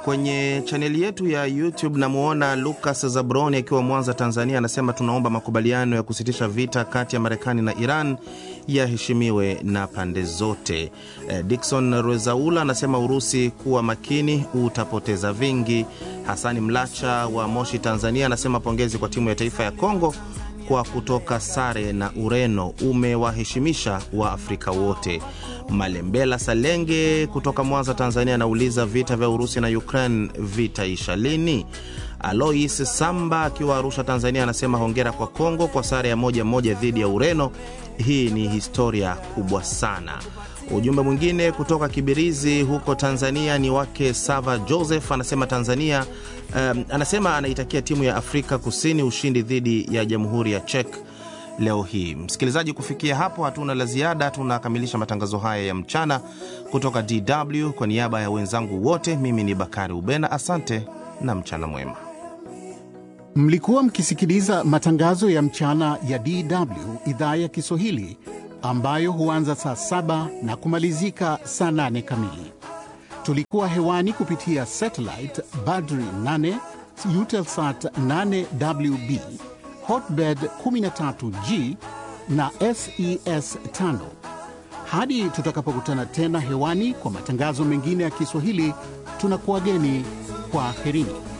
Kwenye chaneli yetu ya YouTube namuona Lucas Zabroni akiwa Mwanza, Tanzania, anasema tunaomba makubaliano ya kusitisha vita kati ya Marekani na Iran yaheshimiwe na pande zote. Dickson Rezaula anasema Urusi kuwa makini, utapoteza vingi. Hasani Mlacha wa Moshi, Tanzania, anasema pongezi kwa timu ya taifa ya Kongo kwa kutoka sare na Ureno, umewaheshimisha wa Afrika wote. Malembela Salenge kutoka Mwanza, Tanzania, anauliza vita vya Urusi na Ukraine vitaisha lini? Alois Samba akiwa Arusha, Tanzania, anasema hongera kwa Kongo kwa sare ya 1-1 dhidi ya Ureno. Hii ni historia kubwa sana. Ujumbe mwingine kutoka Kibirizi huko Tanzania ni wake Sava Joseph, anasema Tanzania anasema anaitakia timu ya Afrika Kusini ushindi dhidi ya Jamhuri ya Czech leo hii. Msikilizaji, kufikia hapo hatuna la ziada, tunakamilisha matangazo haya ya mchana kutoka DW. Kwa niaba ya wenzangu wote, mimi ni Bakari Ubena, asante na mchana mwema. Mlikuwa mkisikiliza matangazo ya mchana ya DW idhaa ya Kiswahili ambayo huanza saa 7 na kumalizika saa 8 kamili. Tulikuwa hewani kupitia satellite Badri 8, Eutelsat 8WB, Hotbird 13G na SES 5. Hadi tutakapokutana tena hewani kwa matangazo mengine ya Kiswahili, tunakuageni kwa herini.